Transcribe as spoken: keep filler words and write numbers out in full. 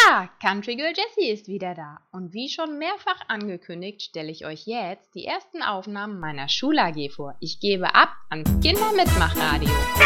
Ja, Country Girl Jessie ist wieder da. Und wie schon mehrfach angekündigt, stelle ich euch jetzt die ersten Aufnahmen meiner Schul-A G vor. Ich gebe ab ans Kindermitmachradio.